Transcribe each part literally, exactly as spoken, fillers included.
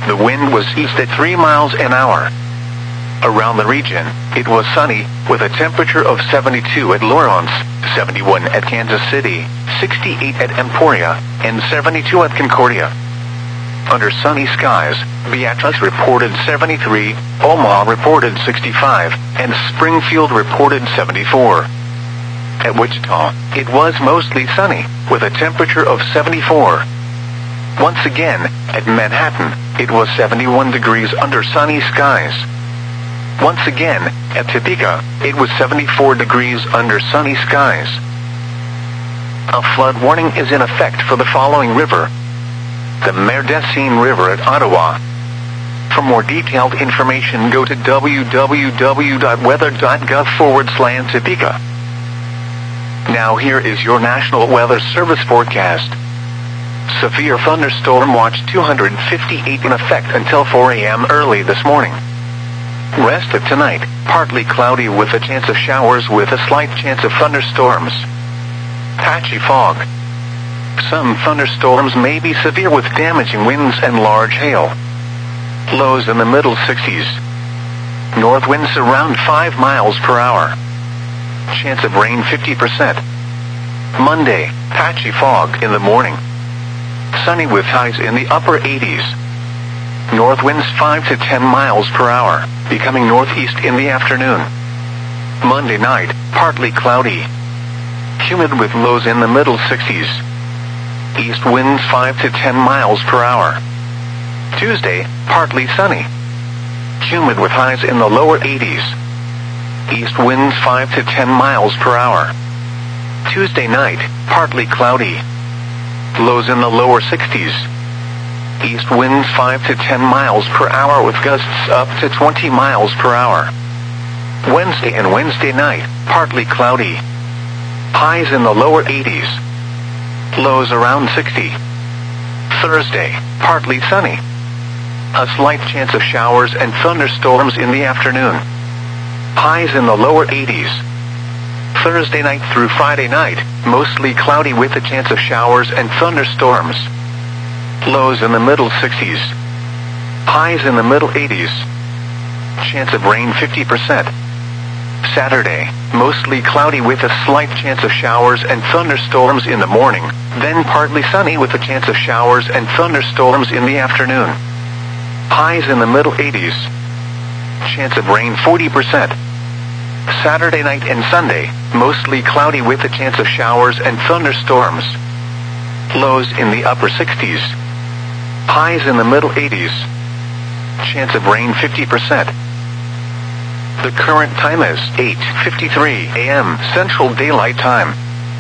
The wind was east at three miles an hour. Around the region, it was sunny, with a temperature of seventy-two at Lawrence, seventy-one at Kansas City, sixty-eight at Emporia, and seventy-two at Concordia. Under sunny skies, Beatrice reported seventy-three, Omaha reported sixty-five, and Springfield reported seventy-four. At Wichita, it was mostly sunny, with a temperature of seventy-four. Once again, at Manhattan, it was seventy-one degrees under sunny skies. Once again, at Topeka, it was seventy-four degrees under sunny skies. A flood warning is in effect for the following river: the Merdecine River at Ottawa. For more detailed information, go to w w w dot weather dot gov forward slash Topeka. Now here is your National Weather Service forecast. Severe thunderstorm watch two hundred fifty-eight in effect until four a m early this morning. Rest of tonight, partly cloudy with a chance of showers with a slight chance of thunderstorms. Patchy fog. Some thunderstorms may be severe with damaging winds and large hail. Lows in the middle sixties. North winds around five miles per hour. Chance of rain fifty percent. Monday, patchy fog in the morning. Sunny with highs in the upper eighties. North winds five to ten miles per hour, becoming northeast in the afternoon. Monday night, partly cloudy. Humid with lows in the middle sixties. East winds five to ten miles per hour. Tuesday, partly sunny. Humid with highs in the lower eighties. East winds five to ten miles per hour. Tuesday night, partly cloudy. Lows in the lower sixties. East winds five to ten miles per hour with gusts up to twenty miles per hour. Wednesday and Wednesday night, partly cloudy. Highs in the lower eighties. Lows around sixty. Thursday, partly sunny. A slight chance of showers and thunderstorms in the afternoon. Highs in the lower eighties. Thursday night through Friday night, mostly cloudy with a chance of showers and thunderstorms. Lows in the middle sixties. Highs in the middle eighties. Chance of rain fifty percent. Saturday, mostly cloudy with a slight chance of showers and thunderstorms in the morning, then partly sunny with a chance of showers and thunderstorms in the afternoon. Highs in the middle eighties. Chance of rain forty percent. Saturday night and Sunday, mostly cloudy with a chance of showers and thunderstorms. Lows in the upper sixties. Highs in the middle eighties. Chance of rain fifty percent. The current time is eight fifty-three a m Central Daylight Time.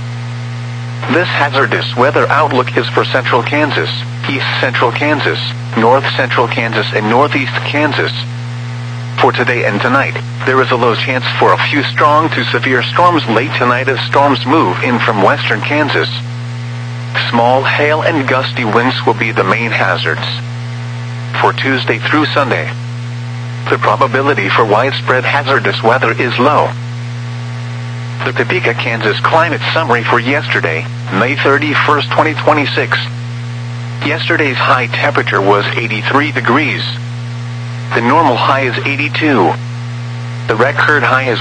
This hazardous weather outlook is for central Kansas, east central Kansas, north central Kansas, and northeast Kansas. For today and tonight, there is a low chance for a few strong to severe storms late tonight as storms move in from western Kansas. Small hail and gusty winds will be the main hazards. For Tuesday through Sunday, the probability for widespread hazardous weather is low. The Topeka, Kansas climate summary for yesterday, May thirty-first, twenty twenty-six. Yesterday's high temperature was eighty-three degrees. The normal high is eighty-two. The record high is